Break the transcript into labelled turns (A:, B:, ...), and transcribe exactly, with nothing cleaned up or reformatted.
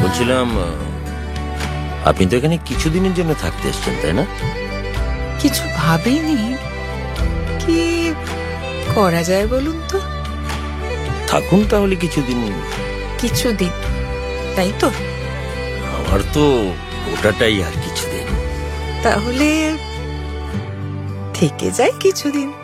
A: বলছিলাম, আপনি তো এখানে কিছুদিনের জন্য থাকতে এসছেন, তাই না?
B: কিছু ভাবিনি, কি করা যায় বলুন তো?
A: থাকুন তাহলে কিছুদিন।
B: কিছুদিন, তাই তো?
A: আমার তো ওটাটাই আর কিছুদিন।
B: তাহলে থেকে যাই কিছুদিন।